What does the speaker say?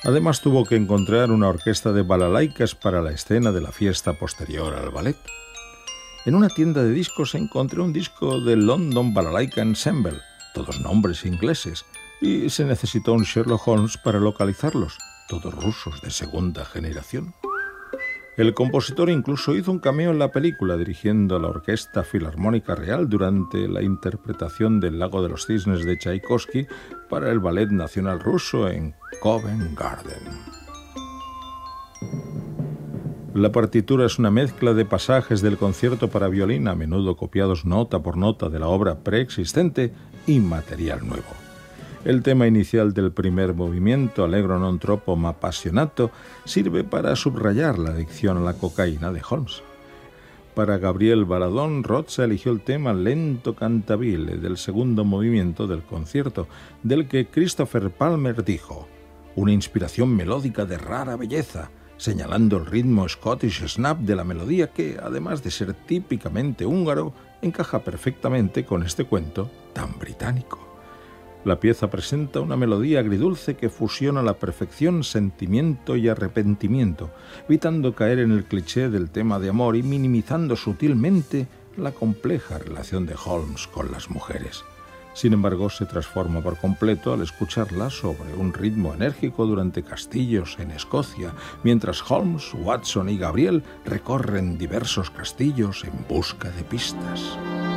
Además tuvo que encontrar una orquesta de balalaicas para la escena de la fiesta posterior al ballet. En una tienda de discos encontré un disco del London Balalaika Ensemble, todos nombres ingleses, y se necesitó un Sherlock Holmes para localizarlos, todos rusos de segunda generación. El compositor incluso hizo un cameo en la película, dirigiendo a la Orquesta Filarmónica Real durante la interpretación del Lago de los Cisnes de Tchaikovsky para el Ballet Nacional Ruso en Covent Garden. La partitura es una mezcla de pasajes del concierto para violín, a menudo copiados nota por nota de la obra preexistente, y material nuevo. El tema inicial del primer movimiento, Allegro non troppo ma appassionato, sirve para subrayar la adicción a la cocaína de Holmes. Para Gabriel Baladón, Rocha eligió el tema Lento cantabile del segundo movimiento del concierto, del que Christopher Palmer dijo: una inspiración melódica de rara belleza, señalando el ritmo Scottish snap de la melodía que, además de ser típicamente húngaro, encaja perfectamente con este cuento tan británico. La pieza presenta una melodía agridulce que fusiona a la perfección sentimiento y arrepentimiento, evitando caer en el cliché del tema de amor y minimizando sutilmente la compleja relación de Holmes con las mujeres. Sin embargo, se transforma por completo al escucharla sobre un ritmo enérgico durante castillos en Escocia, mientras Holmes, Watson y Gabriel recorren diversos castillos en busca de pistas.